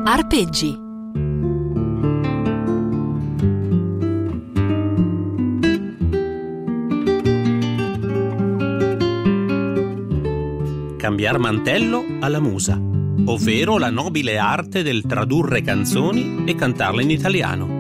Arpeggi. Cambiar mantello alla musa, ovvero la nobile arte del tradurre canzoni e cantarle in italiano.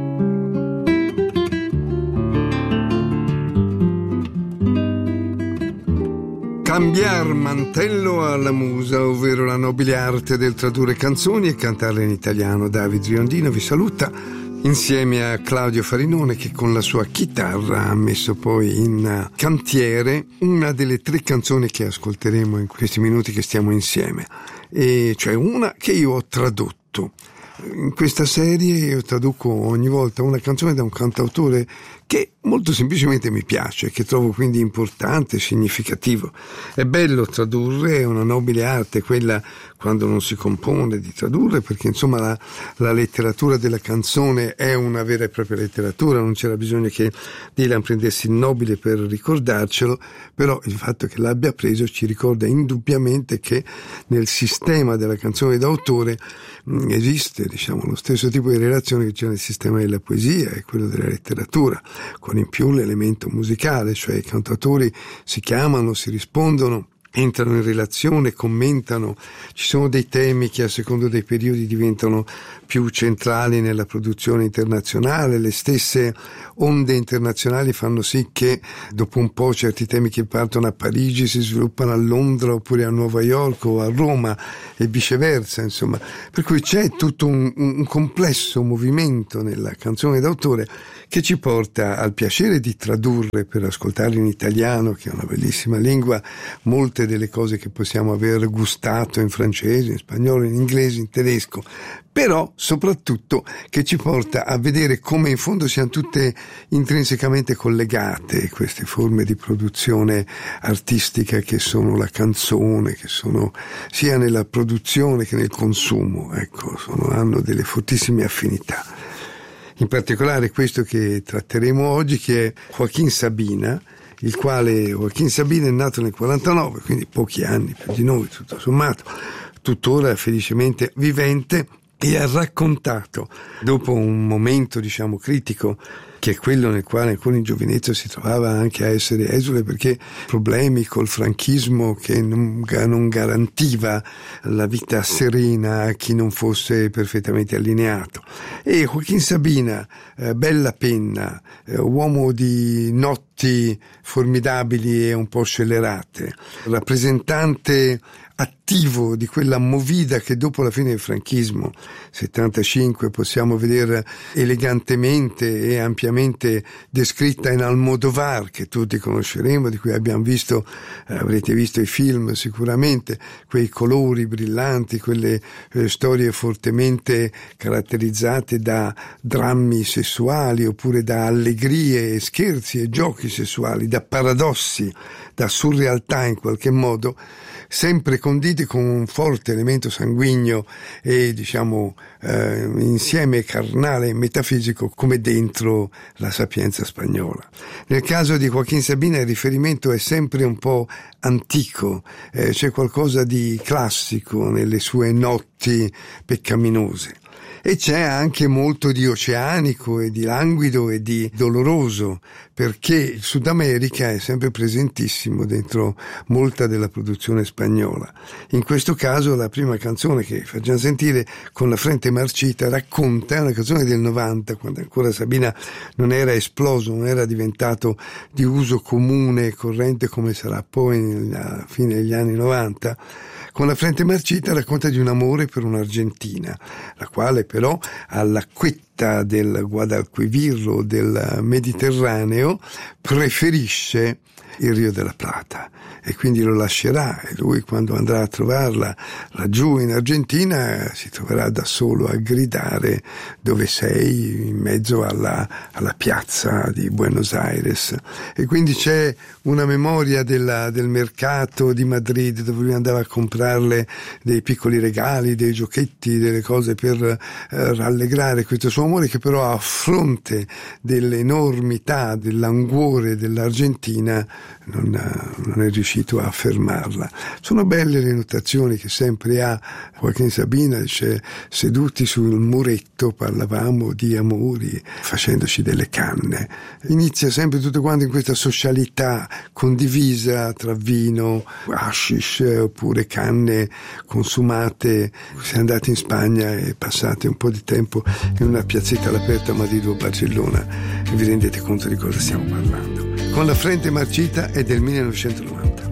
Cambiar mantello alla musa, ovvero la nobile arte del tradurre canzoni e cantarle in italiano. David Riondino vi saluta insieme a Claudio Farinone, che con la sua chitarra ha messo poi in cantiere una delle 3 canzoni che ascolteremo in questi minuti che stiamo insieme, e cioè una che io ho tradotto. In questa serie io traduco ogni volta una canzone da un cantautore che molto semplicemente mi piace, che trovo quindi importante, significativo. È bello tradurre, è una nobile arte quella quando non si compone di tradurre, perché insomma la letteratura della canzone è una vera e propria letteratura, non c'era bisogno che Dylan prendesse il Nobile per ricordarcelo, però il fatto che l'abbia preso ci ricorda indubbiamente che nel sistema della canzone d'autore esiste, diciamo, lo stesso tipo di relazione che c'è nel sistema della poesia e quello della letteratura, con in più l'elemento musicale, cioè i cantautori si chiamano, si rispondono, entrano in relazione, commentano. Ci sono dei temi che a secondo dei periodi diventano più centrali nella produzione internazionale, le stesse onde internazionali fanno sì che dopo un po' certi temi che partono a Parigi si sviluppano a Londra oppure a Nuova York o a Roma e viceversa, insomma. Per cui c'è tutto un complesso movimento nella canzone d'autore che ci porta al piacere di tradurre per ascoltarli in italiano, che è una bellissima lingua, molte delle cose che possiamo aver gustato in francese, in spagnolo, in inglese, in tedesco, però soprattutto che ci porta a vedere come in fondo siano tutte intrinsecamente collegate queste forme di produzione artistica che sono la canzone, che sono sia nella produzione che nel consumo, ecco, hanno delle fortissime affinità. In particolare questo che tratteremo oggi, che è Joaquín Sabina, il quale Joaquín Sabina è nato nel 49, quindi pochi anni più di noi tutto sommato, tuttora felicemente vivente, e ha raccontato, dopo un momento diciamo critico, che è quello nel quale ancora in giovinezza si trovava anche a essere esule perché problemi col franchismo che non garantiva la vita serena a chi non fosse perfettamente allineato. E Joaquín Sabina, bella penna, uomo di notti formidabili e un po' scellerate, rappresentante attivo di quella movida che dopo la fine del franchismo 75 possiamo vedere elegantemente e ampiamente descritta in Almodovar, che tutti conosceremo, di cui abbiamo visto, avrete visto i film sicuramente, quei colori brillanti, quelle storie fortemente caratterizzate da drammi sessuali oppure da allegrie e scherzi e giochi sessuali, da paradossi, da surrealtà in qualche modo, sempre conditi con un forte elemento sanguigno e diciamo insieme carnale e metafisico come dentro la Sapienza spagnola. Nel caso di Joaquín Sabina il riferimento è sempre un po' antico, c'è qualcosa di classico nelle sue notti peccaminose. E c'è anche molto di oceanico e di languido e di doloroso, perché il Sud America è sempre presentissimo dentro molta della produzione spagnola. In questo caso la prima canzone che facciamo sentire, Con la frente marcita, racconta, è una canzone del 90, quando ancora Sabina non era esploso, non era diventato di uso comune e corrente come sarà poi alla fine degli anni 90. Con la frente marcita racconta di un amore per un'argentina, la quale però all'acquetta del Guadalquivir o del Mediterraneo preferisce il Rio della Plata e quindi lo lascerà, e lui quando andrà a trovarla laggiù in Argentina si troverà da solo a gridare: dove sei? In mezzo alla piazza di Buenos Aires. E quindi c'è una memoria del mercato di Madrid dove lui andava a comprare prepararle dei piccoli regali, dei giochetti, delle cose per rallegrare questo suo amore, che però a fronte dell'enormità, del languore dell'Argentina non è riuscito a fermarla. Sono belle le notazioni che sempre ha Joaquín Sabina, dice: seduti sul muretto parlavamo di amori facendoci delle canne. Inizia sempre tutto quanto in questa socialità condivisa tra vino, hashish oppure canne consumate. Siamo andati in Spagna e passate un po' di tempo in una piazzetta all'aperto a Madrid o Barcellona e vi rendete conto di cosa stiamo parlando. Con la frente marcita è del 1990.